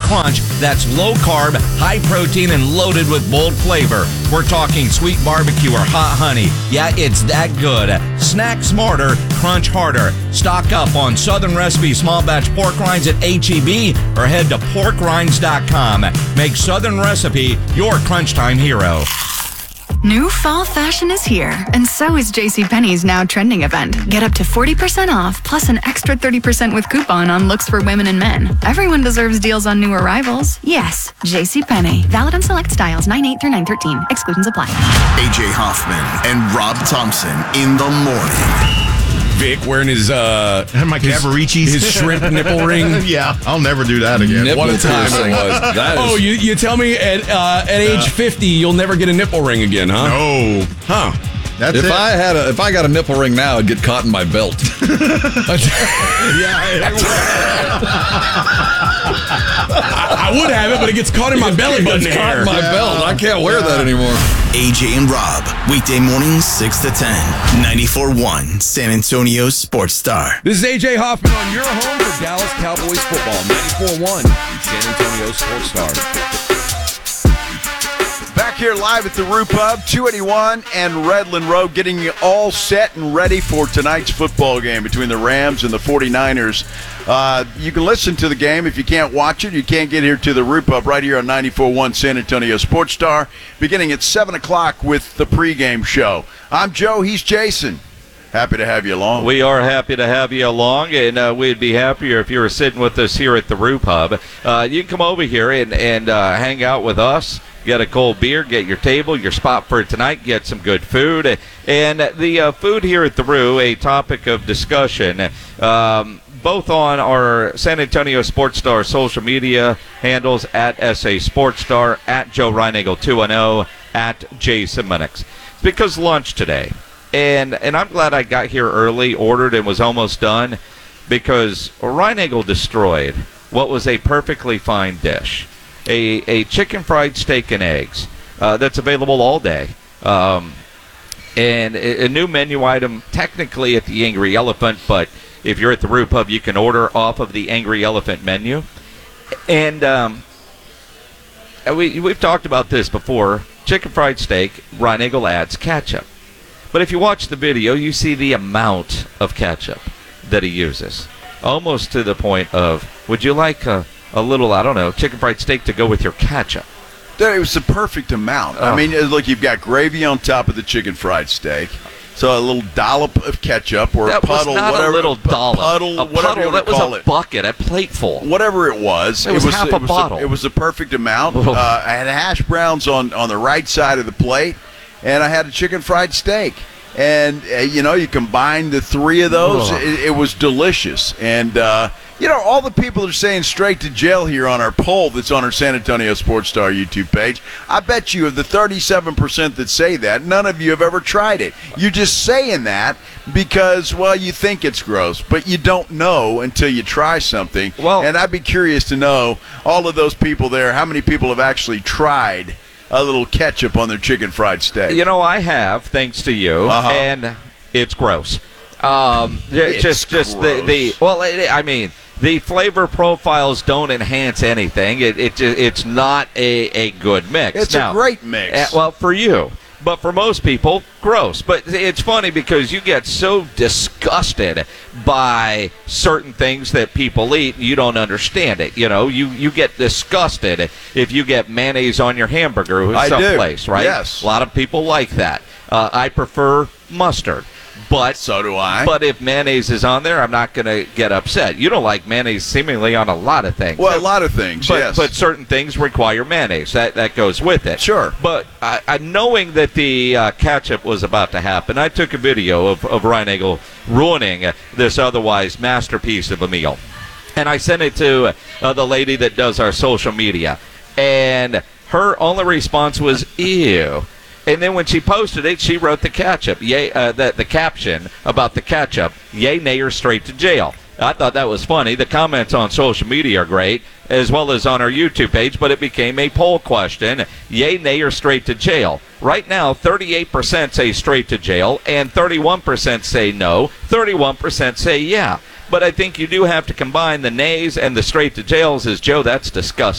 crunch that's low-carb, high-protein, and loaded with bold flavor. We're talking sweet barbecue or hot honey. Yeah, it's that good. Snack smarter, crunch harder. Stock up on Southern Recipe small batch pork rinds at H-E-B or head to porkrinds.com. Make Southern Recipe your crunch time hero. New fall fashion is here, and so is JCPenney's now trending event. Get up to 40% off, plus an extra 30% with coupon on looks for women and men. Everyone deserves deals on new arrivals. Yes, JCPenney. Valid on select styles 9/8 through 9/13. Exclusions apply. AJ Hoffman and Rob Thompson in the morning. Vic wearing his my Cavaricis. his shrimp nipple ring. Yeah, I'll never do that again. What a time it was. Oh, you tell me at age 50 you'll never get a nipple ring again, huh? No. Huh. That's If it. I got a nipple ring now, it'd get caught in my belt. I would have it, but it gets caught in my belly button It's caught hair. in my belt. I can't wear that anymore. AJ and Rob, weekday mornings 6 to 10, 94.1 San Antonio Sports Star. This is AJ Hoffman on your home for Dallas Cowboys football, 94.1 San Antonio Sports Star. Back here live at the Roo Pub, 281 and Redland Road, getting you all set and ready for tonight's football game between the Rams and the 49ers. You can listen to the game. If you can't watch it, you can't get here to the Roo Pub right here on 94.1 San Antonio Sports Star, beginning at 7 o'clock with the pregame show. I'm Joe. He's Jason. Happy to have you along. We are happy to have you along, and we'd be happier if you were sitting with us here at the Roo Pub. You can come over here and hang out with us, get a cold beer, get your table, your spot for tonight, get some good food. And the food here at the Roo, a topic of discussion, both on our San Antonio Sports Star social media handles, at SA Sports Star, at Joe Reinagle 210, at Jason Minix. It's because lunch today. And I'm glad I got here early, ordered, and was almost done, because Reinagle destroyed what was a perfectly fine dish. A chicken fried steak and eggs that's available all day. And a new menu item, technically at the Angry Elephant, but if you're at the Roo Pub, you can order off of the Angry Elephant menu. And we've talked about this before. Chicken fried steak, Reinagle adds ketchup. But if you watch the video, you see the amount of ketchup that he uses. Almost to the point of, would you like a little, I don't know, chicken fried steak to go with your ketchup? Dude, it was the perfect amount. Oh. I mean, look, you've got gravy on top of the chicken fried steak. So a little dollop of ketchup or That a puddle, was not whatever. a little dollop. Puddle, a whatever puddle, you that was call a it. bucket, a plateful. Whatever it was. It was half a bottle. It was the perfect amount. Oh. I had hash browns on the right side of the plate, and I had a chicken fried steak. And, you combine the three of those, it was delicious. And, all the people are saying straight to jail here on our poll that's on our San Antonio Sports Star YouTube page. I bet you of the 37% that say that, none of you have ever tried it. You're just saying that because, well, you think it's gross, but you don't know until you try something. Well, and I'd be curious to know, all of those people there, how many people have actually tried a little ketchup on their chicken fried steak? I have, thanks to you, and it's gross. It's gross. The flavor profiles don't enhance anything. It's not a good mix. It's a great mix. Well, for you. But for most people, gross. But it's funny because you get so disgusted by certain things that people eat, you don't understand it. You get disgusted if you get mayonnaise on your hamburger someplace, right? Yes. A lot of people like that. I prefer mustard. But so do I. But if mayonnaise is on there, I'm not going to get upset. You don't like mayonnaise seemingly on a lot of things. Well, a lot of things, yes. But certain things require mayonnaise. That goes with it. Sure. But knowing that the ketchup was about to happen, I took a video of Reinagle ruining this otherwise masterpiece of a meal. And I sent it to the lady that does our social media. And her only response was, ew. And then when she posted it, she wrote the ketchup, the caption about the ketchup, yay, nay, or straight to jail. I thought that was funny. The comments on social media are great, as well as on our YouTube page, but it became a poll question, yay, nay, or straight to jail. Right now, 38% say straight to jail, and 31% say no, 31% say yeah. But I think you do have to combine the nays and the straight to jails as, Joe, that's disgusting.